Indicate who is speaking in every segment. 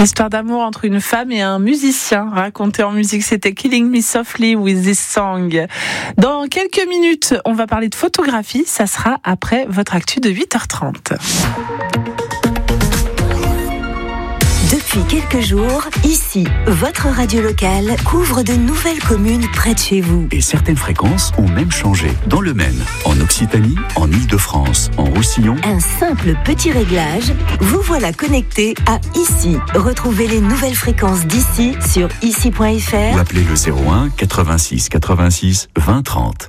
Speaker 1: Histoire d'amour entre une femme et un musicien racontée en musique, c'était Killing Me Softly with This Song. Dans quelques minutes, on va parler de photographie, ça sera après votre actu de 8h30.
Speaker 2: Depuis quelques jours, ici, votre radio locale couvre de nouvelles communes près de chez vous.
Speaker 3: Et certaines fréquences ont même changé. Dans le Maine, en Occitanie, en Île-de-France, en Roussillon.
Speaker 2: Un simple petit réglage, vous voilà connecté à ici. Retrouvez les nouvelles fréquences d'ici sur ici.fr
Speaker 3: ou appelez le 01 86 86 20 30.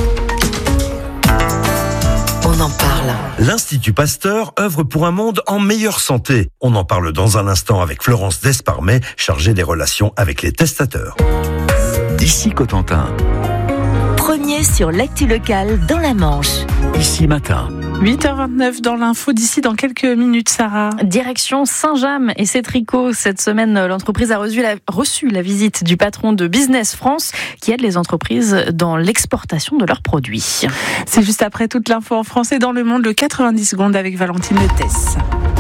Speaker 2: On en parle.
Speaker 4: L'Institut Pasteur œuvre pour un monde en meilleure santé. On en parle dans un instant avec Florence Desparmet, chargée des relations avec les testateurs.
Speaker 3: D'ici Cotentin.
Speaker 2: Premier sur l'actu locale dans la Manche.
Speaker 3: Ici Matin.
Speaker 1: 8h29 dans l'info d'ici dans quelques minutes, Sarah.
Speaker 5: Direction Saint-James et ses tricots. Cette semaine, l'entreprise a reçu la visite du patron de Business France qui aide les entreprises dans l'exportation de leurs produits.
Speaker 1: C'est juste après toute l'info en français dans le monde, le 90 secondes avec Valentine Letès.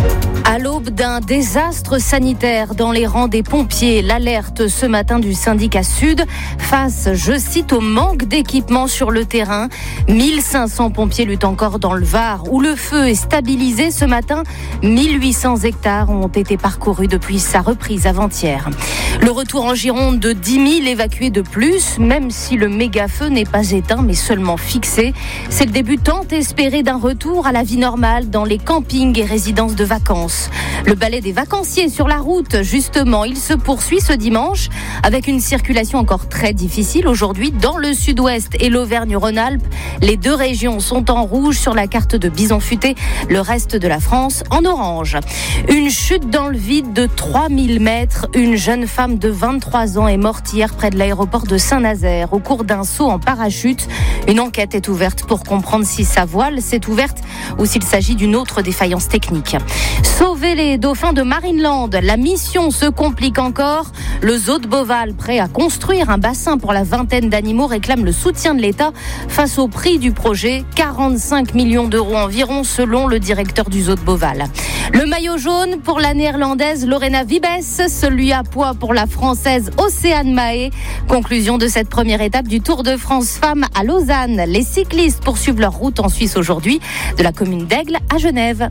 Speaker 6: À l'aube d'un désastre sanitaire dans les rangs des pompiers, l'alerte ce matin du syndicat Sud face, je cite, au manque d'équipement sur le terrain. 1500 pompiers luttent encore dans le Var où le feu est stabilisé ce matin. 1800 hectares ont été parcourus depuis sa reprise avant-hier. Le retour en Gironde de 10 000 évacués de plus, même si le méga-feu n'est pas éteint mais seulement fixé. C'est le début tant espéré d'un retour à la vie normale dans les campings et résidences de vacances. Le balai des vacanciers sur la route, justement, il se poursuit ce dimanche avec une circulation encore très difficile aujourd'hui dans le sud-ouest et l'Auvergne-Rhône-Alpes. Les deux régions sont en rouge sur la carte de Bison Futé, le reste de la France en orange. Une chute dans le vide de 3000 mètres. Une jeune femme de 23 ans est morte hier près de l'aéroport de Saint-Nazaire au cours d'un saut en parachute. Une enquête est ouverte pour comprendre si sa voile s'est ouverte ou s'il s'agit d'une autre défaillance technique. Sauver les dauphins de Marineland, la mission se complique encore. Le zoo de Beauval, prêt à construire un bassin pour la vingtaine d'animaux, réclame le soutien de l'État face au prix du projet, 45 millions d'euros environ selon le directeur du zoo de Beauval. Le maillot jaune pour la néerlandaise Lorena Wiebes, celui à pois pour la française Océane Mahé. Conclusion de cette première étape du Tour de France Femmes à Lausanne. Les cyclistes poursuivent leur route en Suisse aujourd'hui, de la commune d'Aigle à Genève.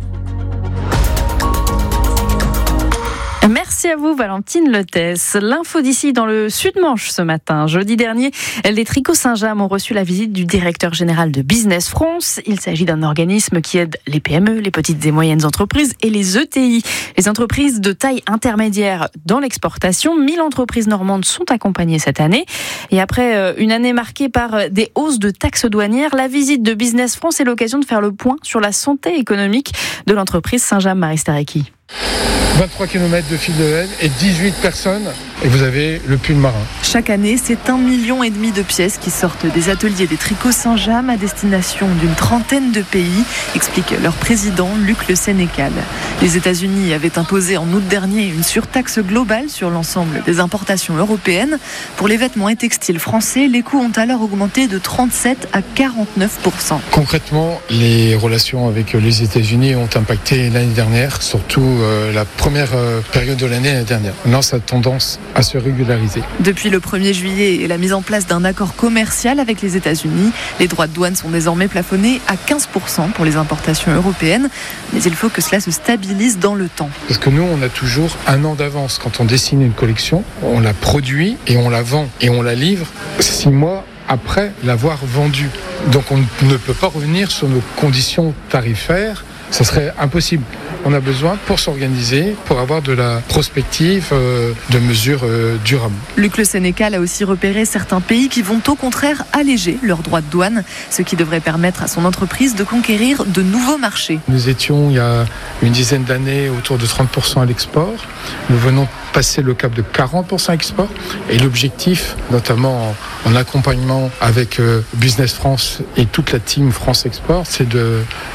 Speaker 5: Merci à vous, Valentine Letès. L'info d'ici dans le Sud-Manche ce matin. Jeudi dernier, les tricots Saint-James ont reçu la visite du directeur général de Business France. Il s'agit d'un organisme qui aide les PME, les petites et moyennes entreprises et les ETI, les entreprises de taille intermédiaire dans l'exportation. 1000 entreprises normandes sont accompagnées cette année. Et après une année marquée par des hausses de taxes douanières, la visite de Business France est l'occasion de faire le point sur la santé économique de l'entreprise Saint-James. Marie Stareki.
Speaker 7: 23 km de fil de laine et 18 personnes, et vous avez le pull marin.
Speaker 8: Chaque année, c'est 1,5 million de pièces qui sortent des ateliers des tricots Saint-James à destination d'une trentaine de pays, explique leur président Luc Le Sénécal. Les États-Unis avaient imposé en août dernier une surtaxe globale sur l'ensemble des importations européennes. Pour les vêtements et textiles français, les coûts ont alors augmenté de 37 à 49%.
Speaker 7: Concrètement, les relations avec les États-Unis ont impacté l'année dernière, surtout la première période de l'année dernière. Maintenant, ça a tendance à se régulariser.
Speaker 8: Depuis le 1er juillet et la mise en place d'un accord commercial avec les États-Unis, les droits de douane sont désormais plafonnés à 15% pour les importations européennes. Mais il faut que cela se stabilise dans le temps.
Speaker 7: Parce que nous, on a toujours un an d'avance. Quand on dessine une collection, on la produit et on la vend et on la livre 6 mois après l'avoir vendue. Donc on ne peut pas revenir sur nos conditions tarifaires. Ça serait impossible. On a besoin, pour s'organiser, pour avoir de la prospective, de mesures durables.
Speaker 8: Luc Le Sénécal a aussi repéré certains pays qui vont au contraire alléger leurs droits de douane, ce qui devrait permettre à son entreprise de conquérir de nouveaux marchés.
Speaker 7: Nous étions, il y a une dizaine d'années, autour de 30% à l'export. Nous venons passer le cap de 40% à export. Et l'objectif, notamment en accompagnement avec Business France et toute la team France Export, c'est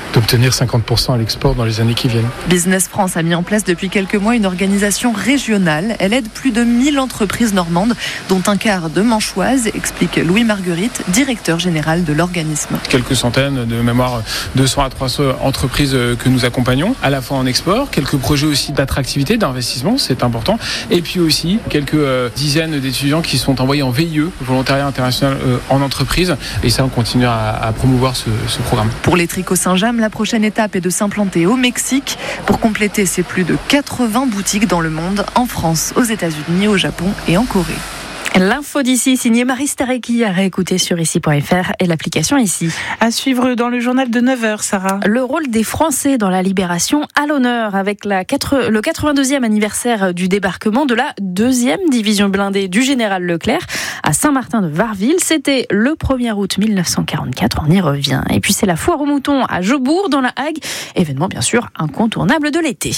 Speaker 7: d'obtenir 50% à l'export dans les années qui viennent.
Speaker 8: Business France a mis en place depuis quelques mois une organisation régionale. Elle aide plus de 1000 entreprises normandes, dont un quart de manchoises, explique Louis Marguerite, directeur général de l'organisme.
Speaker 9: Quelques centaines, de mémoire 200 à 300 entreprises que nous accompagnons, à la fois en export, quelques projets aussi d'attractivité, d'investissement, c'est important, et puis aussi quelques dizaines d'étudiants qui sont envoyés en VIE, volontariat international en entreprise, et ça on continue à promouvoir ce programme.
Speaker 8: Pour les tricots Saint-James, la prochaine étape est de s'implanter au Mexique pour compléter ses plus de 80 boutiques dans le monde, en France, aux États-Unis, au Japon et en Corée.
Speaker 5: L'info d'ici, signée Marie Starecki, à réécouter sur ici.fr et l'application Ici.
Speaker 1: À suivre dans le journal de 9h, Sarah.
Speaker 5: Le rôle des Français dans la libération à l'honneur, avec le 82e anniversaire du débarquement de la 2e division blindée du général Leclerc à Saint-Martin-de-Varville. C'était le 1er août 1944, on y revient. Et puis c'est la foire aux moutons à Jaubourg, dans la Hague, événement bien sûr incontournable de l'été.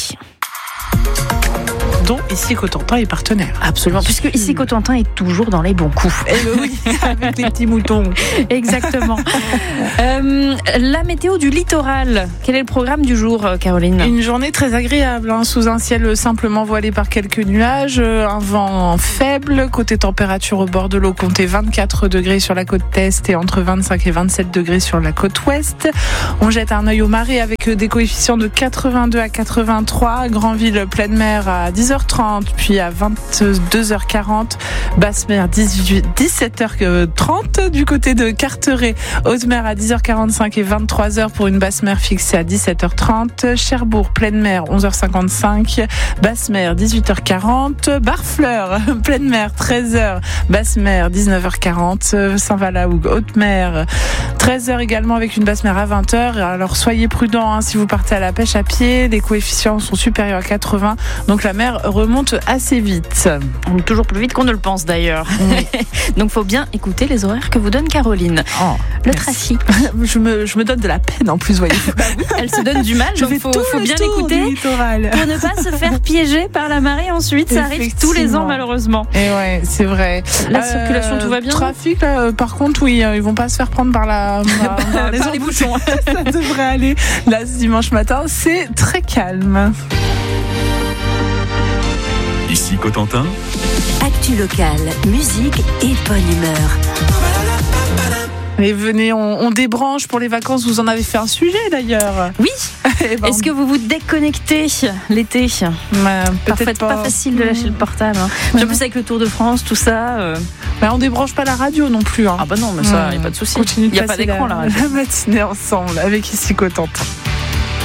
Speaker 1: Dont Ici Cotentin est partenaire.
Speaker 5: Absolument, puisque Ici Cotentin est toujours dans les bons coups.
Speaker 1: Oui, avec les petits moutons.
Speaker 5: Exactement. La météo du littoral. Quel est le programme du jour, Caroline ?
Speaker 1: Une journée très agréable, sous un ciel simplement voilé par quelques nuages, un vent faible. Côté température au bord de l'eau, comptez 24 degrés sur la côte est et entre 25 et 27 degrés sur la côte ouest. On jette un œil aux marées avec des coefficients de 82 à 83. Grandville, pleine mer à 10h30, puis à 22h40. Basse mer 17h30 du côté de Carteret. Haute mer à 10h45 et 23h pour une basse mer fixée à 17h30. Cherbourg, pleine mer 11h55. Basse mer 18h40. Barfleur, pleine mer 13h. Basse mer 19h40. Saint-Valaoug, haute mer 13h également avec une basse mer à 20h. Alors soyez prudents si vous partez à la pêche à pied. Les coefficients sont supérieurs à 80. Donc la mer remonte assez vite.
Speaker 5: Toujours plus vite qu'on ne le pense d'ailleurs. Oui. Donc il faut bien écouter les horaires que vous donne Caroline. Le trafic.
Speaker 1: Je me donne de la peine en plus, voyez.
Speaker 5: Elle se donne du mal, donc il faut bien l'écouter pour ne pas se faire piéger par la marée ensuite. Ça arrive tous les ans malheureusement.
Speaker 1: Et ouais, c'est vrai.
Speaker 5: La circulation, tout va bien.
Speaker 1: Le trafic, là, par contre, oui, ils vont pas se faire prendre par les bouchons. Ça devrait aller. Là, ce dimanche matin, c'est très calme.
Speaker 3: Ici Cotentin.
Speaker 2: Actu locale, musique et bonne humeur.
Speaker 1: Et venez, on débranche pour les vacances. Vous en avez fait un sujet d'ailleurs.
Speaker 5: Oui. Est-ce que vous vous déconnectez l'été ?
Speaker 1: Peut-être
Speaker 5: pas facile de lâcher le portable. En plus avec le Tour de France, tout ça.
Speaker 1: On débranche pas la radio non plus.
Speaker 5: Ah bah non, mais ça, il n'y a pas de souci.
Speaker 1: Il
Speaker 5: n'y a pas d'écran la radio.
Speaker 1: La matinée ensemble avec Ici Cotentin.